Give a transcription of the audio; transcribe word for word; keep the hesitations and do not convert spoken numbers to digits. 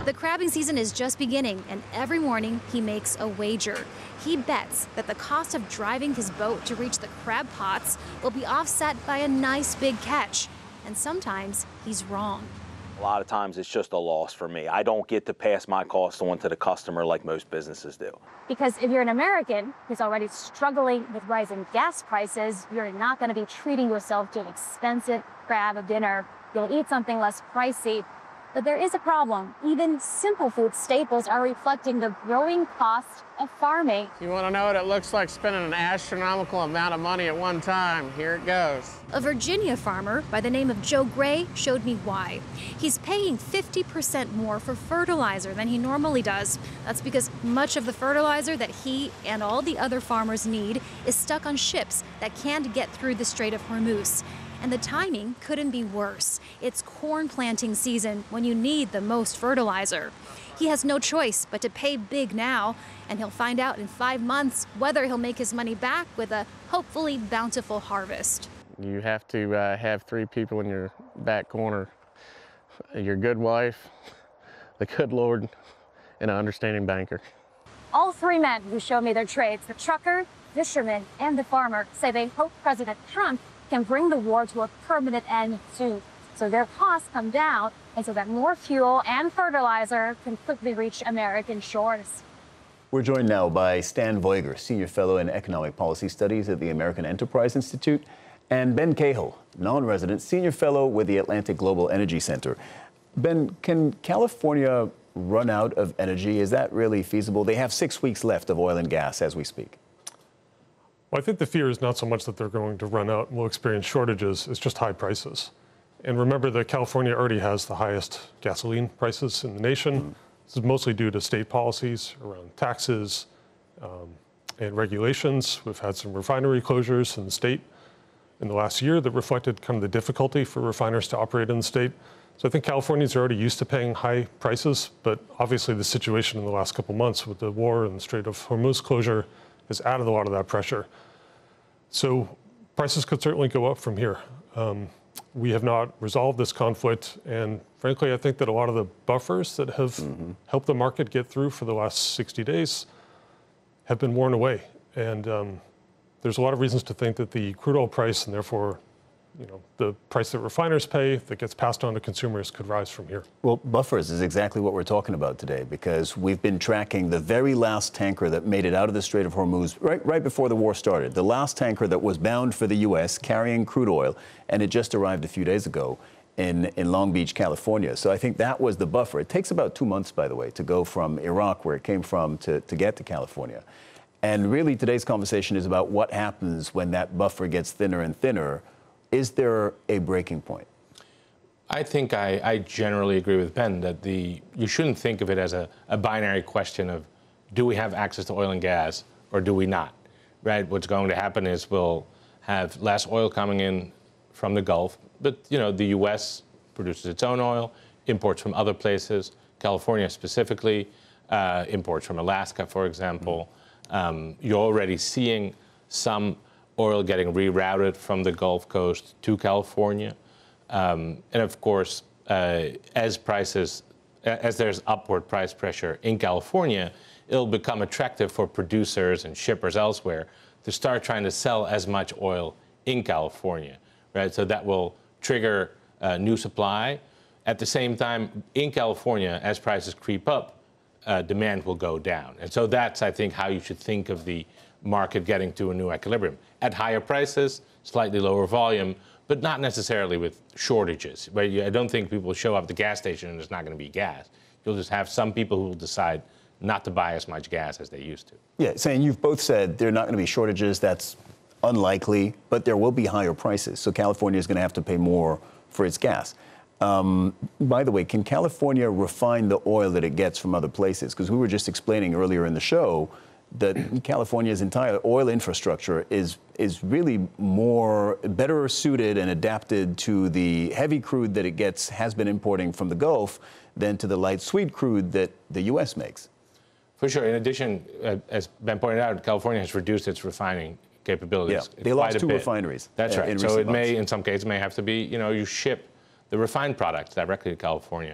The crabbing season is just beginning, and every morning he makes a wager. He bets that the cost of driving his boat to reach the crab pots will be offset by a nice big catch. And sometimes he's wrong. A lot of times it's just a loss for me. I don't get to pass my costs on to the customer like most businesses do. Because if you're an American who's already struggling with rising gas prices, you're not going to be treating yourself to an expensive crab dinner. You'll eat something less pricey. But there is a problem. Even simple food staples are reflecting the growing cost of farming. You want to know what it looks like spending an astronomical amount of money at one time? Here it goes. A Virginia farmer by the name of Joe Gray showed me why. He's paying fifty percent more for fertilizer than he normally does. That's because much of the fertilizer that he and all the other farmers need is stuck on ships that can't get through the Strait of Hormuz. And the timing couldn't be worse. It's corn planting season when you need the most fertilizer. He has no choice but to pay big now, and he'll find out in five months whether he'll make his money back with a hopefully bountiful harvest. You have to uh, have three people in your back corner. Your good wife, the good Lord, and an understanding banker. All three men who showed me their trades, the trucker, fisherman, and the farmer, say they hope President Trump can bring the war to a permanent end soon, so their costs come down and so that more fuel and fertilizer can quickly reach American shores. We're joined now by Stan Voiger, Senior Fellow in Economic Policy Studies at the American Enterprise Institute, and Ben Cahill, non-resident Senior Fellow with the Atlantic Global Energy Center. Ben, can California run out of energy? Is that really feasible? They have six weeks left of oil and gas as we speak. Well, I think the fear is not so much that they're going to run out and we'll experience shortages, it's just high prices. And remember that California already has the highest gasoline prices in the nation. Mm. This is mostly due to state policies around taxes um, and regulations. We've had some refinery closures in the state in the last year that reflected kind of the difficulty for refiners to operate in the state. So I think Californians are already used to paying high prices, but obviously the situation in the last couple months with the war and the Strait of Hormuz closure has added a lot of that pressure. So prices could certainly go up from here. Um, we have not resolved this conflict, and frankly, I think that a lot of the buffers that have mm-hmm. helped the market get through for the last sixty days have been worn away. And um, there's a lot of reasons to think that the crude oil price, and therefore you know, the price that refiners pay that gets passed on to consumers, could rise from here. Well, buffers is exactly what we're talking about today, because we've been tracking the very last tanker that made it out of the Strait of Hormuz right, right before the war started. The last tanker that was bound for the U S carrying crude oil, and it just arrived a few days ago in, in Long Beach, California. So I think that was the buffer. It takes about two months, by the way, to go from Iraq, where it came from, to, to get to California. And really, today's conversation is about what happens when that buffer gets thinner and thinner. Is there a breaking point? I think I, I generally agree with Ben that the you shouldn't think of it as a, a binary question of do we have access to oil and gas or do we not, right? What's going to happen is we'll have less oil coming in from the Gulf, but you know the U S produces its own oil, imports from other places, California specifically, uh, imports from Alaska, for example. Mm-hmm. um, you're already seeing some oil getting rerouted from the Gulf Coast to California. Um, and of course, uh, as prices, as there's upward price pressure in California, it'll become attractive for producers and shippers elsewhere to start trying to sell as much oil in California, right? So that will trigger uh, new supply. At the same time, in California, as prices creep up, uh, demand will go down. And so that's, I think, how you should think of the market getting to a new equilibrium. At higher prices, slightly lower volume, but not necessarily with shortages. Right? I don't think people show up at the gas station and there's not going to be gas. You'll just have some people who will decide not to buy as much gas as they used to. Yeah, saying you've both said there are not going to be shortages. That's unlikely, but there will be higher prices. So California is going to have to pay more for its gas. Um, by the way, can California refine the oil that it gets from other places? Because we were just explaining earlier in the show that California's entire oil infrastructure is is really more better suited and adapted to the heavy crude that it gets has been importing from the Gulf than to the light sweet crude that the U S makes. For sure. In addition, uh, as Ben pointed out, California has reduced its refining capabilities. Yeah, they lost two bit. refineries. That's uh, right. So it may, in some cases, may have to be, you know, you ship the refined products directly to California